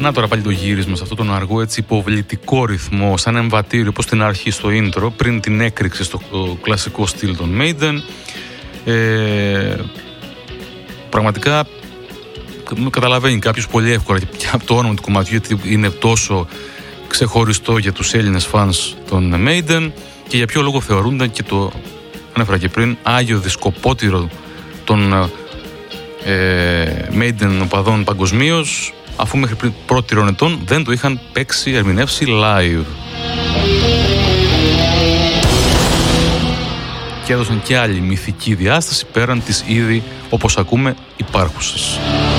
Να τώρα πάλι το γύρισμα σε αυτόν τον αργό έτσι υποβλητικό ρυθμό, σαν εμβατήριο, όπως στην αρχή στο intro, πριν την έκρηξη στο κλασικό στυλ των Maiden. Πραγματικά καταλαβαίνει κάποιος πολύ εύκολα και από το όνομα του κομματιού, γιατί είναι τόσο ξεχωριστό για τους Έλληνες φανς των Maiden και για ποιο λόγο θεωρούνταν, και το ανέφερα και πριν, άγιο δισκοπότηρο των Maiden οπαδών παγκοσμίως, αφού μέχρι πριν πρώτηρων ετών δεν το είχαν παίξει, ερμηνεύσει live. Και έδωσαν και άλλη μυθική διάσταση πέραν της ήδη, όπως ακούμε, υπάρχουσας.